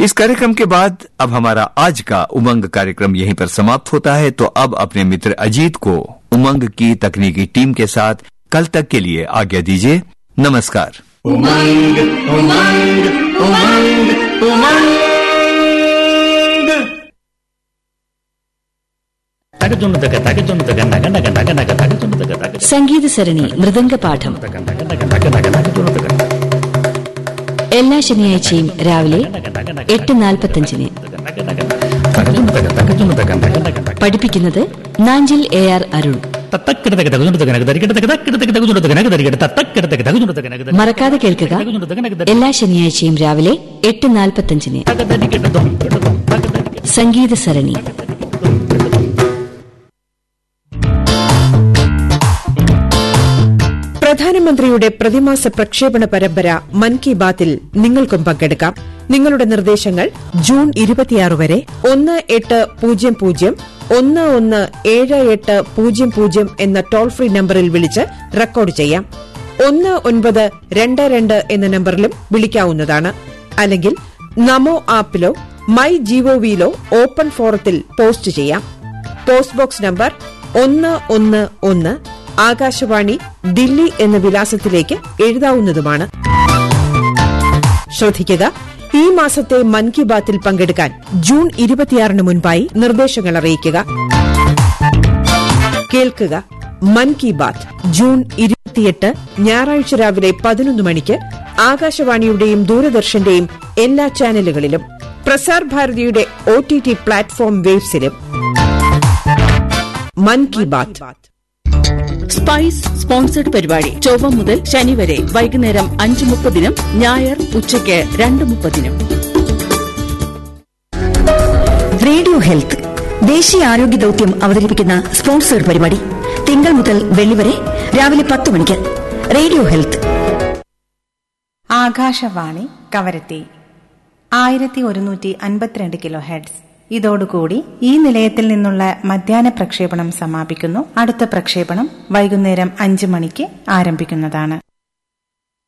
इस कार्यक्रम के बाद अब हमारा आज का उमंग कार्यक्रम यहीं पर समाप्त होता है। तो अब अपने मित्र अजीत को उमंग की तकनीकी टीम के साथ कल तक के लिए आज्ञा दीजिए। नमस्कार। उमंग उमंग उमंग उमंग। സംഗീത സരണി മൃദംഗ പാഠം എല്ലാ ശനിയാഴ്ചയും രാവിലെ 8:45 പഠിപ്പിക്കുന്നത് നാഞ്ചിൽ AR അരുൺ. മറക്കാതെ കേൾക്കുക എല്ലാ ശനിയാഴ്ചയും രാവിലെ 8:45 സംഗീത സരണി. പ്രധാനമന്ത്രിയുടെ പ്രതിമാസ പ്രക്ഷേപണ പരമ്പര മൻ കി ബാത്തിൽ നിങ്ങൾക്കും പങ്കെടുക്കാം. നിങ്ങളുടെ നിർദ്ദേശങ്ങൾ ജൂൺ 26 വരെ 1800-117800 എന്ന ടോൾ ഫ്രീ നമ്പറിൽ വിളിച്ച് റെക്കോർഡ് ചെയ്യാം. 1922 എന്ന നമ്പറിലും വിളിക്കാവുന്നതാണ്. അല്ലെങ്കിൽ നമോ ആപ്പിലോ മൈ ജിഒവിയിലോ ഓപ്പൺ ഫോറത്തിൽ പോസ്റ്റ് ചെയ്യാം. Post box number 111 Akashvani Delhi എന്ന വിലാസത്തിലേക്ക് എഴുതാവുന്നതുമാണ്. ശ്രദ്ധിക്കുക, ഈ മാസത്തെ മൻ കി ബാത്തിൽ പങ്കെടുക്കാൻ ജൂൺ 26 മുൻപായി നിർദ്ദേശങ്ങൾ അറിയിക്കുക. കേൾക്കുക മൻ കി ബാത്ത് ജൂൺ 28 ഞായറാഴ്ച രാവിലെ 11 മണിക്ക് ആകാശവാണിയുടെയും ദൂരദർശന്റെയും എല്ലാ ചാനലുകളിലും പ്രസാർ ഭാരതിയുടെ OTT പ്ലാറ്റ്ഫോം വേവ്സിലും. മൻ കി ബാത്ത് സ്പൈസ് സ്പോൺസർഡ് പരിപാടി ചൊവ്വ മുതൽ ശനി വരെ വൈകുന്നേരം 5:30 ഞായർ ഉച്ചയ്ക്ക് 2:30. റേഡിയോ ഹെൽത്ത് ദേശീയ ആരോഗ്യ ദൌത്യം അവതരിപ്പിക്കുന്ന സ്പോൺസർഡ് പരിപാടി തിങ്കൾ മുതൽ വെള്ളി വരെ രാവിലെ 10 മണിക്ക്. Radio health. Akashvani Kavaratti 1152 kilo hertz. ഇതോടുകൂടി ഈ നിലയത്തിൽ നിന്നുള്ള മധ്യാഹ്ന പ്രക്ഷേപണം സമാപിക്കുന്നു. അടുത്ത പ്രക്ഷേപണം വൈകുന്നേരം 5 മണിക്ക് ആരംഭിക്കുന്നതാണ്.